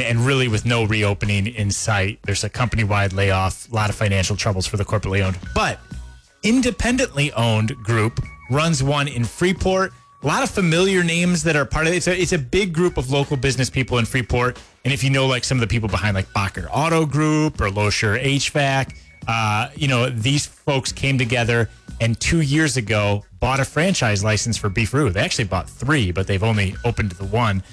and really with no reopening in sight. There's a company-wide layoff, a lot of financial troubles for the corporately owned. But independently owned group runs one in Freeport. A lot of familiar names that are part of it. It's a big group of local business people in Freeport. And if you know, like some of the people behind like Bacher Auto Group or Loescher HVAC, these folks came together and 2 years ago bought a franchise license for Beefaroo. They actually bought 3, but they've only opened the one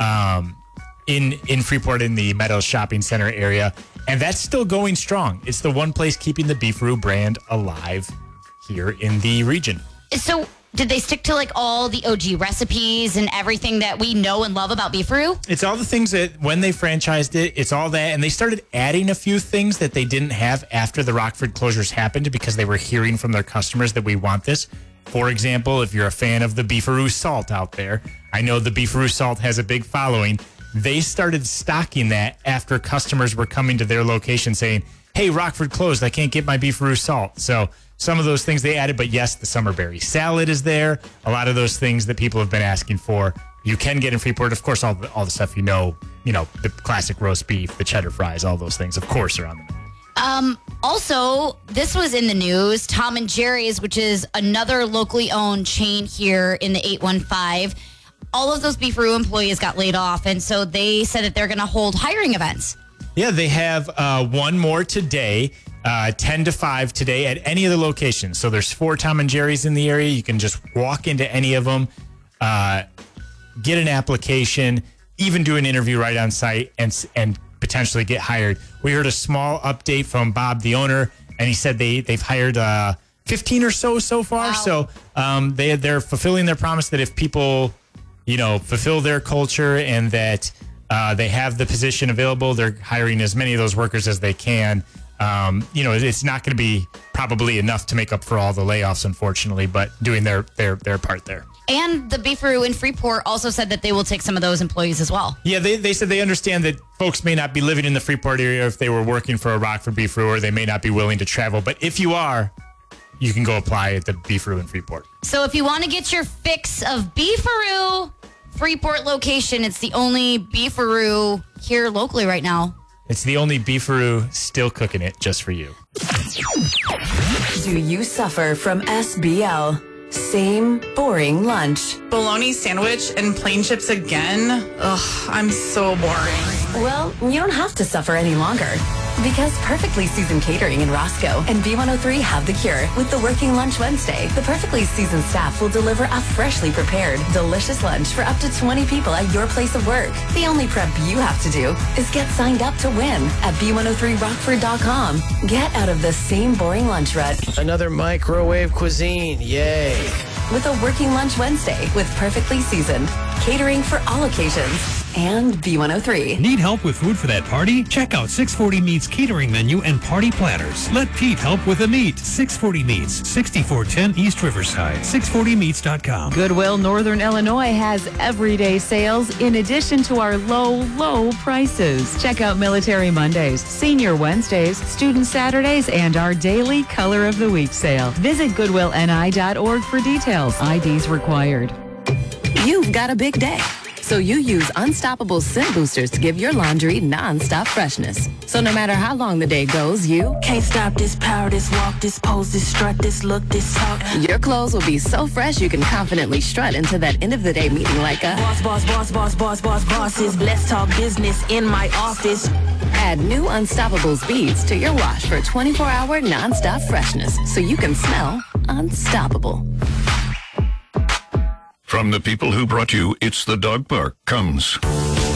in Freeport in the Meadows Shopping Center area. And that's still going strong. It's the one place keeping the Beefaroo brand alive here in the region. So did they stick to like all the OG recipes and everything that we know and love about Beefaroo? It's all the things that when they franchised it, it's all that. And they started adding a few things that they didn't have after the Rockford closures happened because they were hearing from their customers that we want this. For example, if you're a fan of the Beefaroo salt out there, I know the Beefaroo salt has a big following. They started stocking that after customers were coming to their location saying, hey, Rockford closed. I can't get my Beefaroo salt. So some of those things they added, but yes, the summerberry salad is there. A lot of those things that people have been asking for, you can get in Freeport. Of course, all the stuff the classic roast beef, the cheddar fries, all those things, of course, are on the menu. Also, this was in the news. Tom and Jerry's, which is another locally owned chain here in the 815. All of those Beefaroo employees got laid off, and so they said that they're going to hold hiring events. Yeah, they have one more today. 10 to 5 today at any of the locations. So there's 4 Tom and Jerry's in the area. You can just walk into any of them, get an application, even do an interview right on site and potentially get hired. We heard a small update from Bob, the owner, and he said they've hired 15 or so far. Wow. So they're fulfilling their promise that if people, fulfill their culture and that they have the position available, they're hiring as many of those workers as they can. It's not going to be probably enough to make up for all the layoffs, unfortunately, but doing their part there. And the Beefaroo in Freeport also said that they will take some of those employees as well. Yeah, they said they understand that folks may not be living in the Freeport area if they were working for a Rockford Beefaroo, or they may not be willing to travel. But if you are, you can go apply at the Beefaroo in Freeport. So if you want to get your fix of Beefaroo, Freeport location, it's the only Beefaroo here locally right now. It's the only Beefaroo still cooking it just for you. Do you suffer from SBL? Same boring lunch. Bologna sandwich and plain chips again? Ugh, I'm so boring. Well, you don't have to suffer any longer. Because Perfectly Seasoned Catering in Roscoe and B103 have the cure with the Working Lunch Wednesday. The Perfectly Seasoned staff will deliver a freshly prepared, delicious lunch for up to 20 people at your place of work. The only prep you have to do is get signed up to win at B103Rockford.com. Get out of the same boring lunch rut. Another microwave cuisine, yay. With a Working Lunch Wednesday with Perfectly Seasoned. Catering for all occasions. And B103. Need help with food for that party? Check out 640 Meats catering menu and party platters. Let Pete help with the meat. 640 Meats, 6410 East Riverside. 640meats.com. Goodwill Northern Illinois has everyday sales in addition to our low prices. Check out Military Mondays, Senior Wednesdays, Student Saturdays, and our daily Color of the Week sale. Visit goodwillni.org for details. IDs required. You've got a big day. So you use Unstoppable Scent Boosters to give your laundry non-stop freshness. So no matter how long the day goes, you can't stop this power, this walk, this pose, this strut, this look, this talk. Your clothes will be so fresh you can confidently strut into that end of the day meeting like a bosses. Let's talk business in my office. Add new Unstoppables beads to your wash for 24-hour non-stop freshness so you can smell unstoppable. From the people who brought you It's the Dog Park comes